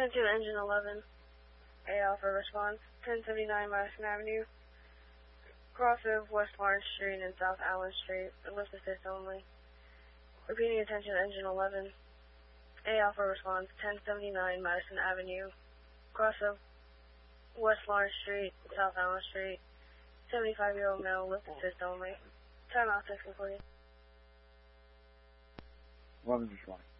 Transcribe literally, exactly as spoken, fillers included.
ten two engine eleven. A Alpha response. ten seventy-nine Madison Avenue. Cross of West Lawrence Street and South Allen Street. Lift assist only. Repeating attention engine eleven. A Alpha response. ten seventy-nine Madison Avenue. Cross of West Lawrence Street, South Allen Street. seventy-five-year-old male. Lift assist only. Timeout six complete. eleven response.